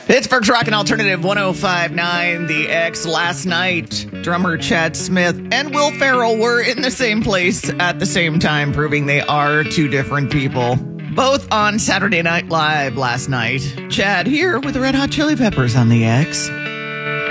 Pittsburgh's Rockin' Alternative 1059, The X. Last night, drummer Chad Smith and Will Ferrell were in the same place at the same time, proving they are two different people. Both on Saturday Night Live last night. Chad here with the Red Hot Chili Peppers on The X.